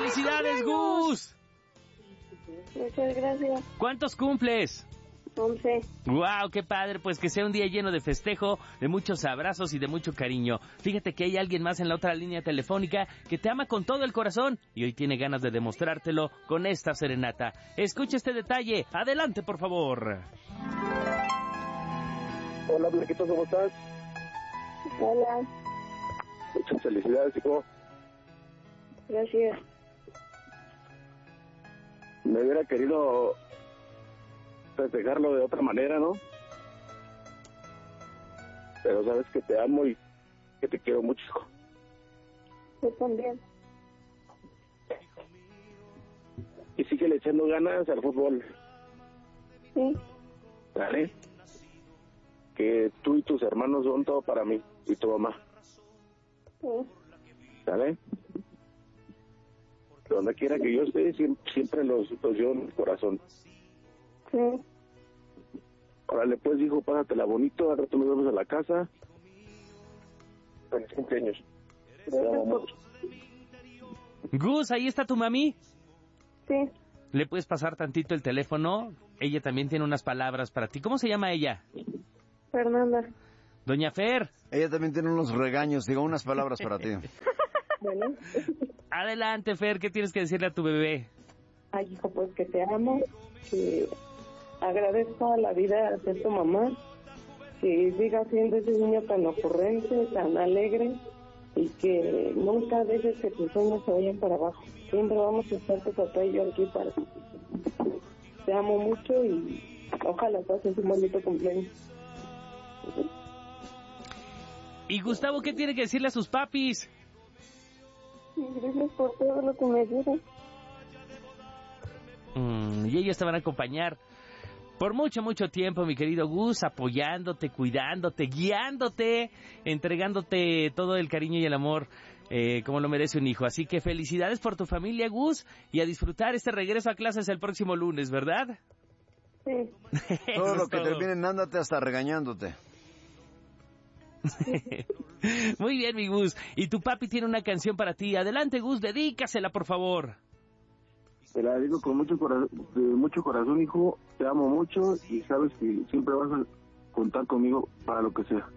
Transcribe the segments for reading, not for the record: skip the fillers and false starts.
¡Felicidades, Gus! Muchas gracias. ¿Cuántos cumples? 11. ¡Wow! ¡Qué padre! Pues que sea un día lleno de festejo, de muchos abrazos y de mucho cariño. Fíjate que hay alguien más en la otra línea telefónica que te ama con todo el corazón y hoy tiene ganas de demostrártelo con esta serenata. Escucha este detalle. Adelante, por favor. Hola, Blanquito, ¿cómo estás? Hola. Muchas felicidades, hijo. Gracias. Me hubiera querido festejarlo de otra manera, ¿no? Pero sabes que te amo y que te quiero mucho, hijo. Yo también. Y síguele echando ganas al fútbol. Sí. ¿Vale? Que tú y tus hermanos son todo para mí y tu mamá. Sí. ¿Vale? Donde quiera que yo esté, siempre los llevo en mi corazón. Sí. Órale, pues, hijo, pásatela bonito. Al rato nos vemos a la casa. Feliz cumpleaños. Te amo mucho. Gus, ¿ahí está tu mami? Sí. ¿Le puedes pasar tantito el teléfono? Ella también tiene unas palabras para ti. ¿Cómo se llama ella? Fernanda. Doña Fer. Ella también tiene unos regaños, digo, unas palabras para ti. Bueno. Adelante, Fer, ¿qué tienes que decirle a tu bebé? Ay, hijo, pues que te amo, que agradezco a la vida de ser tu mamá, que siga siendo ese niño tan ocurrente, tan alegre, y que nunca dejes que tus sueños se vayan para abajo. Siempre vamos a estar tu papá y yo aquí para ti. Te amo mucho y ojalá pases un bonito cumpleaños. ¿Y Gustavo qué tiene que decirle a sus papis? Gracias por todo lo que me ayudas. Y ellos te van a acompañar por mucho, mucho tiempo, mi querido Gus, apoyándote, cuidándote, guiándote, entregándote todo el cariño y el amor como lo merece un hijo. Así que felicidades por tu familia, Gus, y a disfrutar este regreso a clases el próximo lunes, ¿verdad? Sí. Todo lo que terminen, ándate hasta regañándote. Muy bien, mi Gus. Y tu papi tiene una canción para ti. Adelante, Gus, dedícasela, por favor. Te la digo con mucho corazón, hijo. Te amo mucho y sabes que siempre vas a contar conmigo para lo que sea.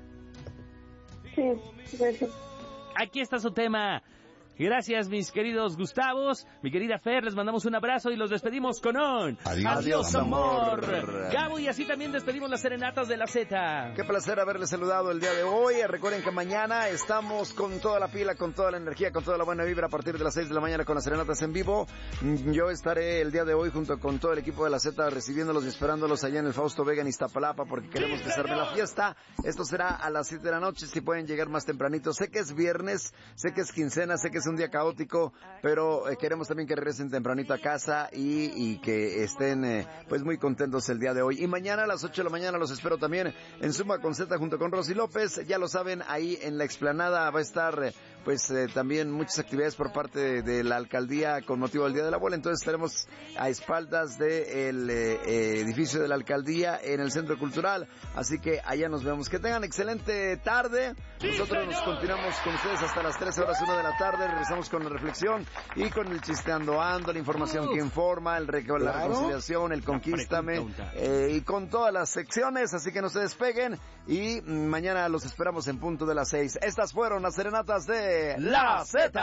Sí, gracias. Aquí está su tema. Gracias, mis queridos Gustavos, mi querida Fer, les mandamos un abrazo y los despedimos con un Adiós, amor. Gabo, y así también despedimos las serenatas de la Z. Qué placer haberles saludado el día de hoy. Recuerden que mañana estamos con toda la pila, con toda la energía, con toda la buena vibra a partir de las 6 de la mañana con las serenatas en vivo. Yo estaré el día de hoy junto con todo el equipo de la Z recibiéndolos y esperándolos allá en el Fausto Vega en Iztapalapa porque queremos que se arme la fiesta. Esto será a las 7 de la noche, si pueden llegar más tempranito. Sé que es viernes, sé que es quincena, sé que es un día caótico, pero queremos también que regresen tempranito a casa y que estén pues muy contentos el día de hoy. Y mañana a las 8 de la mañana los espero también en Suma con Z junto con Rosy López. Ya lo saben, ahí en la explanada va a estar también muchas actividades por parte de la alcaldía con motivo del Día de la Abuela. Entonces estaremos a espaldas del edificio de la alcaldía en el Centro Cultural, así que allá nos vemos. Que tengan excelente tarde. Nosotros nos continuamos con ustedes hasta las 13 horas 1 de la tarde. Regresamos con la reflexión y con el Chisteando Ando, la información que informa, la reconciliación, el Conquístame, y con todas las secciones, así que no se despeguen y mañana los esperamos en punto de las 6. Estas fueron las serenatas de La Z.